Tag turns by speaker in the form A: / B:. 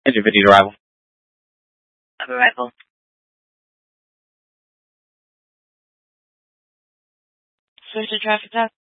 A: Engine 50 arrival.
B: Arrival. Switch to traffic talk.